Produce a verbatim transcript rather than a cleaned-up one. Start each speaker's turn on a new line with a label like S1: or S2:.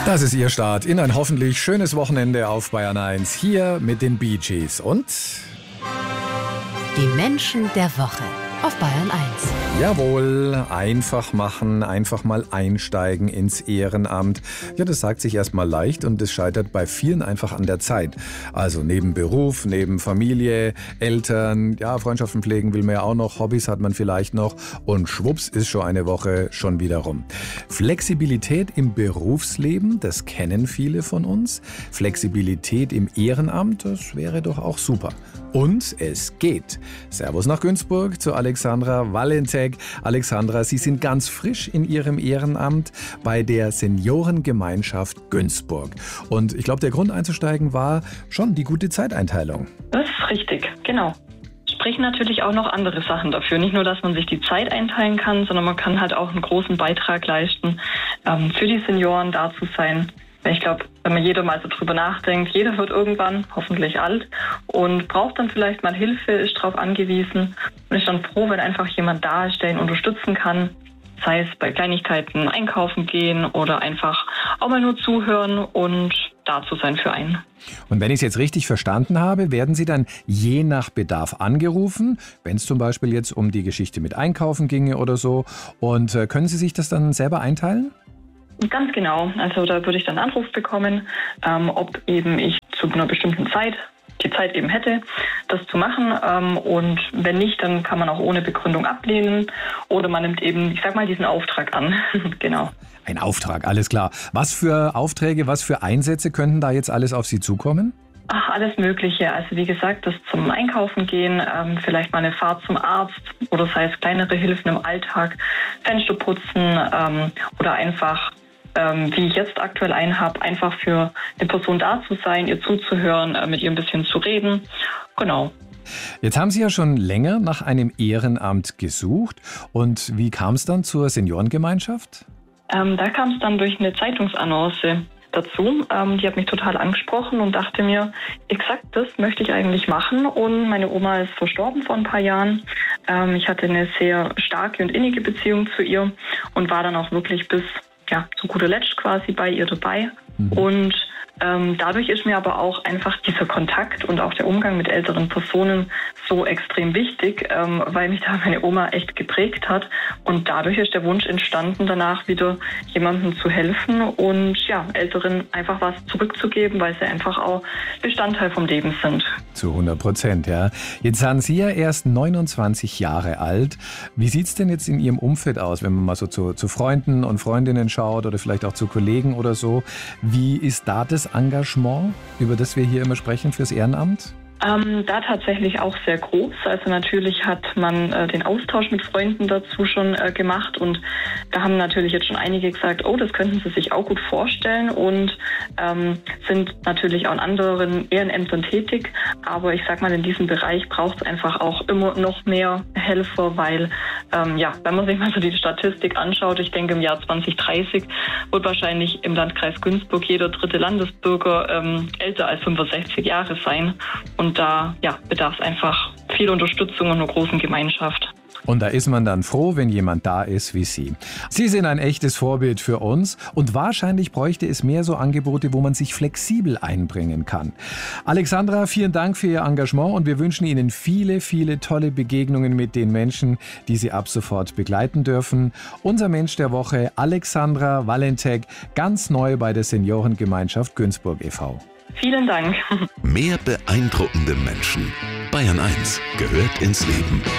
S1: Das ist Ihr Start in ein hoffentlich schönes Wochenende auf Bayern eins. Hier mit den Bee Gees und
S2: die Menschen der Woche auf Bayern eins.
S1: Jawohl, einfach machen, einfach mal einsteigen ins Ehrenamt. Ja, das sagt sich erstmal leicht und es scheitert bei vielen einfach an der Zeit. Also neben Beruf, neben Familie, Eltern, ja, Freundschaften pflegen will man ja auch noch, Hobbys hat man vielleicht noch und schwupps ist schon eine Woche schon wieder rum. Flexibilität im Berufsleben, das kennen viele von uns. Flexibilität im Ehrenamt, das wäre doch auch super. Und es geht. Servus nach Günzburg zu Alexandra Valentek. Alexandra, Sie sind ganz frisch in Ihrem Ehrenamt bei der Seniorengemeinschaft Günzburg. Und ich glaube, der Grund einzusteigen war schon die gute Zeiteinteilung.
S3: Das ist richtig, genau. Sprechen natürlich auch noch andere Sachen dafür. Nicht nur, dass man sich die Zeit einteilen kann, sondern man kann halt auch einen großen Beitrag leisten, ähm, für die Senioren da zu sein. Ich glaube, wenn man jeder mal so drüber nachdenkt, jeder wird irgendwann hoffentlich alt und braucht dann vielleicht mal Hilfe, ist darauf angewiesen und ist dann froh, wenn einfach jemand da ist, der ihn unterstützen kann. Sei es bei Kleinigkeiten einkaufen gehen oder einfach auch mal nur zuhören und da zu sein für einen.
S1: Und wenn ich es jetzt richtig verstanden habe, werden Sie dann je nach Bedarf angerufen, wenn es zum Beispiel jetzt um die Geschichte mit Einkaufen ginge oder so. Und äh, können Sie sich das dann selber einteilen?
S3: Ganz genau. Also da würde ich dann einen Anruf bekommen, ähm, ob eben ich zu einer bestimmten Zeit die Zeit eben hätte, das zu machen. Ähm, und wenn nicht, dann kann man auch ohne Begründung ablehnen oder man nimmt eben, ich sag mal, diesen Auftrag an. Genau.
S1: Ein Auftrag, alles klar. Was für Aufträge, was für Einsätze könnten da jetzt alles auf Sie zukommen?
S3: Ach, alles Mögliche. Also wie gesagt, das zum Einkaufen gehen, ähm, vielleicht mal eine Fahrt zum Arzt oder sei es kleinere Hilfen im Alltag, Fenster putzen ähm, oder einfach Ähm, wie ich jetzt aktuell einen habe, einfach für eine Person da zu sein, ihr zuzuhören, äh, mit ihr ein bisschen zu reden. Genau.
S1: Jetzt haben Sie ja schon länger nach einem Ehrenamt gesucht. Und wie kam es dann zur Seniorengemeinschaft?
S3: Ähm, da kam es dann durch eine Zeitungsannonce dazu. Ähm, die hat mich total angesprochen und dachte mir, exakt das möchte ich eigentlich machen. Und meine Oma ist verstorben vor ein paar Jahren. Ähm, ich hatte eine sehr starke und innige Beziehung zu ihr und war dann auch wirklich bis ja, zu guter Letzt quasi bei ihr dabei. Mhm. Und ähm, dadurch ist mir aber auch einfach dieser Kontakt und auch der Umgang mit älteren Personen so extrem wichtig, ähm, weil mich da meine Oma echt geprägt hat. Und dadurch ist der Wunsch entstanden, danach wieder jemandem zu helfen und ja, Älteren einfach was zurückzugeben, weil sie einfach auch Bestandteil vom Leben sind.
S1: Zu hundert Prozent, ja. Jetzt sind Sie ja erst neunundzwanzig Jahre alt. Wie sieht es denn jetzt in Ihrem Umfeld aus, wenn man mal so zu, zu Freunden und Freundinnen schaut oder vielleicht auch zu Kollegen oder so? Wie ist da das Engagement, über das wir hier immer sprechen, fürs Ehrenamt?
S3: Ähm, da tatsächlich auch sehr groß. Also natürlich hat man äh, den Austausch mit Freunden dazu schon äh, gemacht und da haben natürlich jetzt schon einige gesagt, oh, das könnten sie sich auch gut vorstellen und ähm, sind natürlich auch in anderen Ehrenämtern tätig. Aber ich sag mal, in diesem Bereich braucht es einfach auch immer noch mehr Helfer, weil ähm, ja, wenn man sich mal so die Statistik anschaut, ich denke im Jahr zwanzig dreißig wird wahrscheinlich im Landkreis Günzburg jeder dritte Landesbürger ähm, älter als fünfundsechzig Jahre sein. Und da ja, bedarf es einfach viel Unterstützung und einer großen Gemeinschaft.
S1: Und da ist man dann froh, wenn jemand da ist wie Sie. Sie sind ein echtes Vorbild für uns und wahrscheinlich bräuchte es mehr so Angebote, wo man sich flexibel einbringen kann. Alexandra, vielen Dank für Ihr Engagement und wir wünschen Ihnen viele, viele tolle Begegnungen mit den Menschen, die Sie ab sofort begleiten dürfen. Unser Mensch der Woche, Alexandra Valentek, ganz neu bei der Seniorengemeinschaft Günzburg e V
S3: Vielen Dank.
S4: Mehr beeindruckende Menschen. Bayern eins gehört ins Leben.